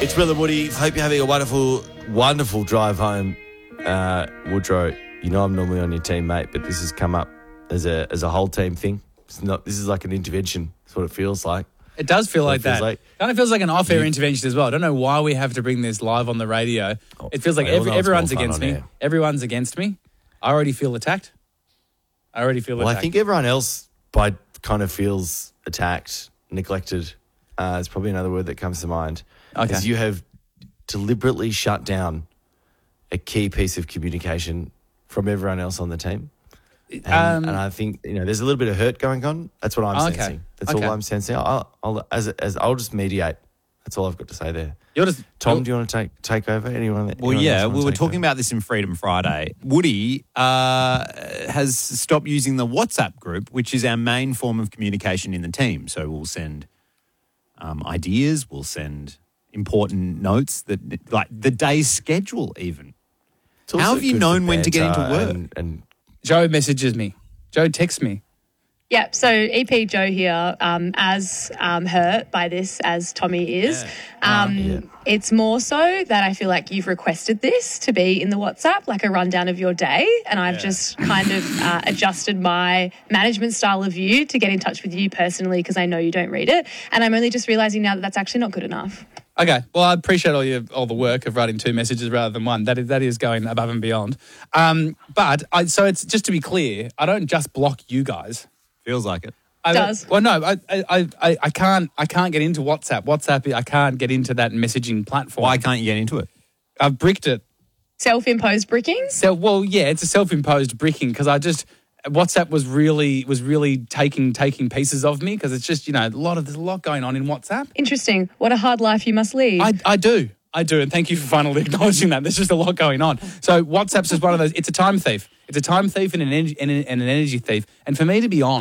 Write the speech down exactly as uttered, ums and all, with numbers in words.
It's Will and Woody. Hope you're having a wonderful, wonderful drive home. Uh, Woodrow, you know I'm normally on your team, mate, but this has come up as a as a whole team thing. It's not. This is like an intervention. That's what it feels like. It does feel like that. Like. Kind of feels like an off-air You, intervention as well. I don't know why we have to bring this live on the radio. Oh, it feels like well, every, no, everyone's against me. air. Everyone's against me. I already feel attacked. I already feel Well, attacked. I think everyone else by kind of feels attacked, neglected. Uh, it's probably another word that comes to mind. Okay. As you have deliberately shut down a key piece of communication from everyone else on the team. And, Um, and I think, you know, there's a little bit of hurt going on. That's what I'm Okay. sensing. That's Okay. all I'm sensing. I'll, I'll, as, as, I'll just mediate. That's all I've got to say there. You're just Tom, do you want to take take over? Anyone? Well, anyone yeah, else want we to were take talking over? about this in Freedom Friday. Woody uh, has stopped using the WhatsApp group, which is our main form of communication in the team. So we'll send um, ideas, we'll send important notes, that like the day's schedule even. It's also How have you good known for when to get into banter work? And, and Joe messages me. Joe texts me. Yep. So E P Joe here, um, as um, hurt by this as Tommy is. Um, yeah. It's more so that I feel like you've requested this to be in the WhatsApp, like a rundown of your day, and I've just kind of uh, adjusted my management style of you to get in touch with you personally because I know you don't read it, and I'm only just realising now that that's actually not good enough. Okay, well, I appreciate all your all the work of writing two messages rather than one. That is that is going above and beyond. Um, but I, so it's just to be clear, I don't just block you guys. Feels like it. I Does. Well, no, I, I, I, I can't I can't get into WhatsApp. WhatsApp, I can't get into that messaging platform. Why can't you get into it? I've bricked it. Self-imposed bricking? So, well, yeah, it's a self-imposed bricking because I just WhatsApp was really was really taking taking pieces of me because it's just you know a lot of there's a lot going on in WhatsApp. Interesting. What a hard life you must lead. I, I do. I do. And thank you for finally acknowledging that. There's just a lot going on. So WhatsApp's just one of those, it's a time thief. It's a time thief and an, energy, and an energy thief. And for me to be on